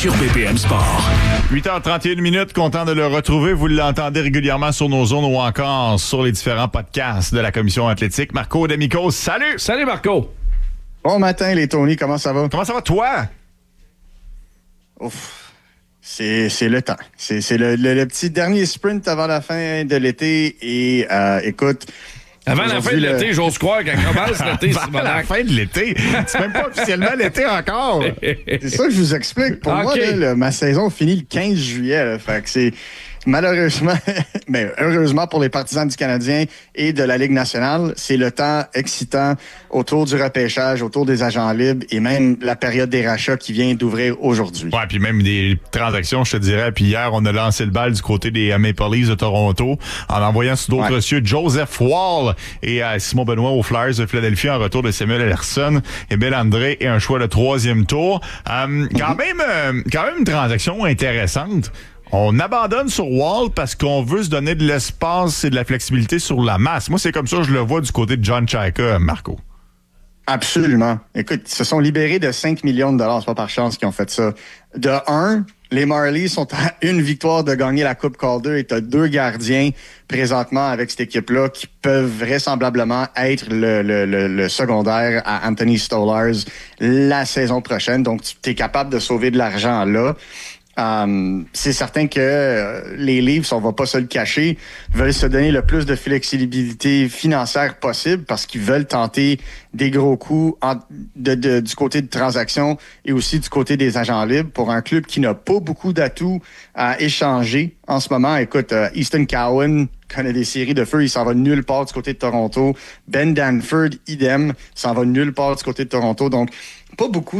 sur BPM Sport. 8h31, content de le retrouver. Vous l'entendez régulièrement sur nos zones ou encore sur les différents podcasts de la Commission athlétique. Marco D'Amico, salut! Salut Marco! Bon matin les Tony, comment ça va? Comment ça va toi? Ouf, c'est le temps. C'est le petit dernier sprint avant la fin de l'été et écoute... Avant la fin de l'été, j'ose croire qu'elle commence l'été, Avant la fin de l'été? C'est même pas officiellement l'été encore. C'est ça que je vous explique. Pour moi, là, ma saison finit le 15 juillet. Là, fait que c'est malheureusement, mais heureusement pour les partisans du Canadien et de la Ligue nationale, c'est le temps excitant autour du repêchage, autour des agents libres et même la période des rachats qui vient d'ouvrir aujourd'hui. Ouais, puis même des transactions, je te dirais. Puis hier, on a lancé le bal du côté des Maple Leafs de Toronto en envoyant sur d'autres cieux Joseph Woll et Simon Benoît aux Flyers de Philadelphie en retour de Samuel Ersson et Bill André et un choix de 3e tour. Quand même une transaction intéressante. On abandonne sur Wall parce qu'on veut se donner de l'espace et de la flexibilité sur la masse. Moi, c'est comme ça que je le vois du côté de John Chayka, Marco. Absolument. Écoute, ils se sont libérés de 5 millions de dollars. C'est pas par chance qu'ils ont fait ça. De un, les Marlies sont à une victoire de gagner la Coupe Calder et tu as 2 gardiens présentement avec cette équipe-là qui peuvent vraisemblablement être le secondaire à Anthony Stolarz la saison prochaine. Donc, tu es capable de sauver de l'argent là. C'est certain que les Leafs, on va pas se le cacher, veulent se donner le plus de flexibilité financière possible parce qu'ils veulent tenter des gros coups du côté de transactions et aussi du côté des agents libres pour un club qui n'a pas beaucoup d'atouts à échanger en ce moment. Écoute, Easton Cowan connaît des séries de feu, il s'en va nulle part du côté de Toronto. Ben Danford, idem, s'en va nulle part du côté de Toronto. Donc, pas beaucoup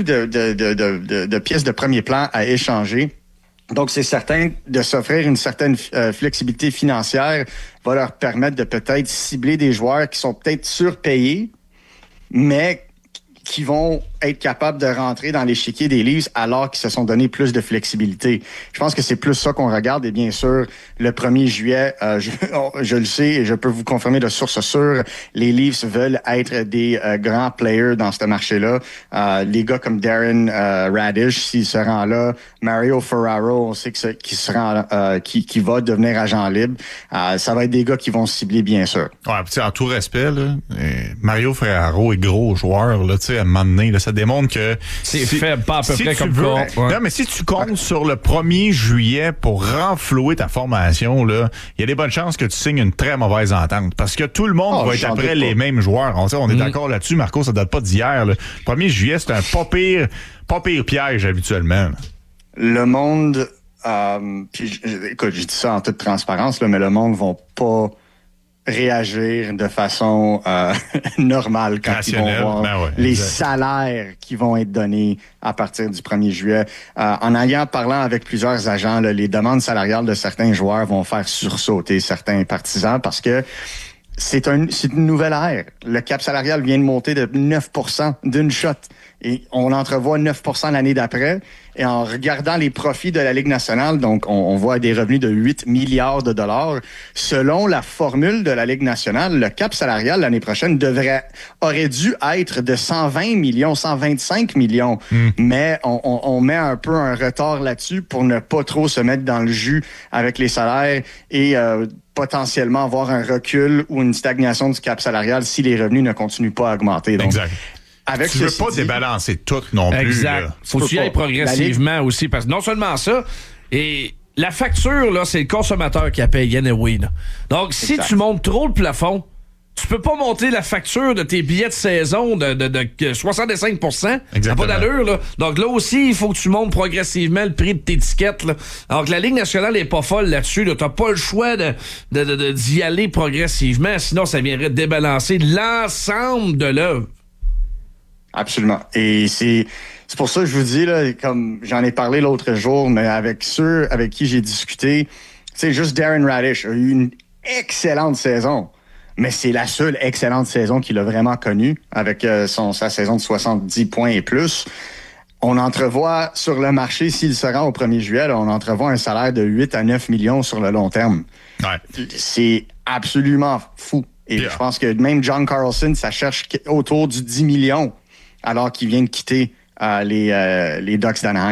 de pièces de premier plan à échanger. Donc, c'est certain de s'offrir une certaine flexibilité financière va leur permettre de peut-être cibler des joueurs qui sont peut-être surpayés, mais qui vont être capables de rentrer dans l'échiquier des Leafs alors qu'ils se sont donné plus de flexibilité. Je pense que c'est plus ça qu'on regarde. Et bien sûr, le 1er juillet, je le sais et je peux vous confirmer de source sûre, les Leafs veulent être des grands players dans ce marché-là. Les gars comme Darren Radish, s'il se rend là, Mario Ferraro, on sait qui va devenir agent libre. Ça va être des gars qui vont cibler, bien sûr. Ouais, en tout respect, là, Mario Ferraro est gros joueur, là, tu sais, à un moment donné, là, ça démontre que... C'est faible, pas à peu près comme ça. Non, mais si tu comptes sur le 1er juillet pour renflouer ta formation, là, il y a des bonnes chances que tu signes une très mauvaise entente. Parce que tout le monde va être après les mêmes joueurs. On est d'accord là-dessus, Marco, ça date pas d'hier. Là. Le 1er juillet, c'est un pas pire piège habituellement. Là. Le monde... écoute, je dis ça en toute transparence, là, mais le monde va pas réagir de façon normale quand rationnel, ils vont voir les salaires qui vont être donnés à partir du 1er juillet. En parlant avec plusieurs agents, là, les demandes salariales de certains joueurs vont faire sursauter certains partisans parce que c'est une nouvelle ère. Le cap salarial vient de monter de 9% d'une shot. Et on entrevoit 9% l'année d'après. Et en regardant les profits de la Ligue nationale, donc on voit des revenus de 8 milliards de dollars. Selon la formule de la Ligue nationale, le cap salarial l'année prochaine aurait dû être de 120 millions, 125 millions. Mais on met un peu un retard là-dessus pour ne pas trop se mettre dans le jus avec les salaires et potentiellement avoir un recul ou une stagnation du cap salarial si les revenus ne continuent pas à augmenter. Donc, exact. Tu veux pas débalancer tout non plus. Exact. Faut que tu y ailles progressivement aussi. Parce que non seulement ça, et la facture, là, c'est le consommateur qui la paye anyway. Là. Donc, si tu montes trop le plafond, tu peux pas monter la facture de tes billets de saison de 65%. Ça n'a pas d'allure, là. Donc là aussi, il faut que tu montes progressivement le prix de tes tickets, là. Alors que la Ligue nationale est pas folle là-dessus, là. T'as pas le choix d'y aller progressivement, sinon ça viendrait débalancer l'ensemble de l'œuvre. Absolument. Et c'est pour ça que je vous dis, là, comme j'en ai parlé l'autre jour, mais avec ceux avec qui j'ai discuté, c'est juste Darren Radish a eu une excellente saison. Mais c'est la seule excellente saison qu'il a vraiment connue avec sa saison de 70 points et plus. On entrevoit sur le marché, s'il se rend au 1er juillet, là, on entrevoit un salaire de 8 à 9 millions sur le long terme. Ouais. C'est absolument fou. Et je pense que même John Carlson, ça cherche autour du 10 millions alors qu'il vient de quitter les Ducks d'Anaheim.